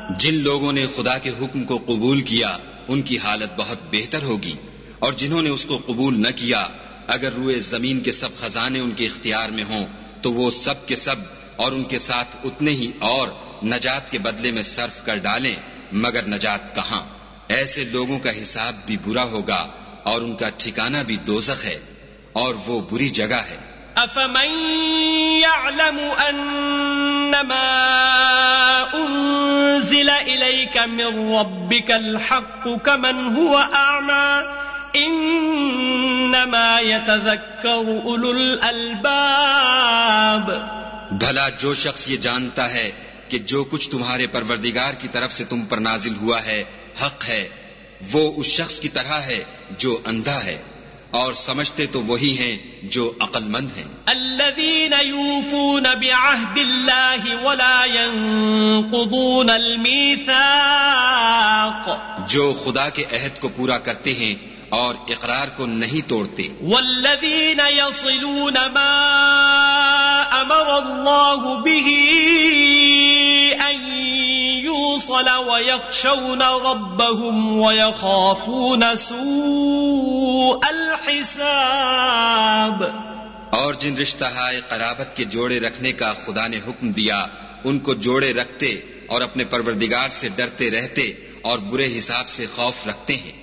جن لوگوں نے خدا کے حکم کو قبول کیا ان کی حالت بہت بہتر ہوگی، اور جنہوں نے اس کو قبول نہ کیا اگر روئے زمین کے سب خزانے ان کے اختیار میں ہوں تو وہ سب کے سب اور ان کے ساتھ اتنے ہی اور نجات کے بدلے میں صرف کر ڈالیں، مگر نجات کہاں؟ ایسے لوگوں کا حساب بھی برا ہوگا اور ان کا ٹھکانہ بھی دوزخ ہے، اور وہ بری جگہ ہے۔ أَفَمَن يَعْلَمُ أَنَّمَا أُنزِلَ إِلَيْكَ مِن رَّبِّكَ الْحَقُّ كَمَنْ هُوَ أَعْمَى إِنَّمَا يَتَذَكَّرُ أُولُو الْأَلْبَابِ۔ بھلا جو شخص یہ جانتا ہے کہ جو کچھ تمہارے پروردگار کی طرف سے تم پر نازل ہوا ہے حق ہے، وہ اس شخص کی طرح ہے جو اندھا ہے، اور سمجھتے تو وہی ہیں جو عقل مند ہیں۔ الذین یوفون بعہد اللہ ولا ينقضون المیثاق، جو خدا کے عہد کو پورا کرتے ہیں اور اقرار کو نہیں توڑتے۔ والذین یصلون ما امر اللہ به ان يوصل ويخشون ربهم ويخافون سوء الحساب، اور جن رشتہ ہائے قرابت کے جوڑے رکھنے کا خدا نے حکم دیا ان کو جوڑے رکھتے اور اپنے پروردگار سے ڈرتے رہتے اور برے حساب سے خوف رکھتے ہیں۔